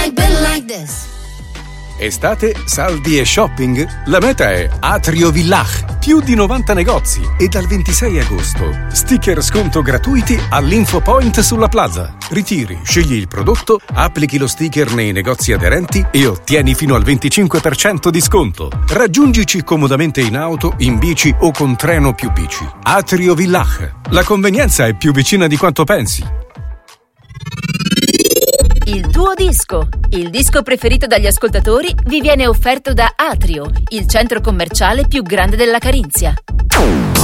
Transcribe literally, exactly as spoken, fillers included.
Estate, saldi e shopping? La meta è Atrio Villach. Più di novanta negozi e dal ventisei agosto sticker sconto gratuiti all'Infopoint sulla Plaza. Ritiri, scegli il prodotto, applichi lo sticker nei negozi aderenti e ottieni fino al venticinque per cento di sconto. Raggiungici comodamente in auto, in bici o con treno più bici. Atrio Villach. La convenienza è più vicina di quanto pensi. Il tuo disco. Il disco preferito dagli ascoltatori vi viene offerto da Atrio, il centro commerciale più grande della Carinzia.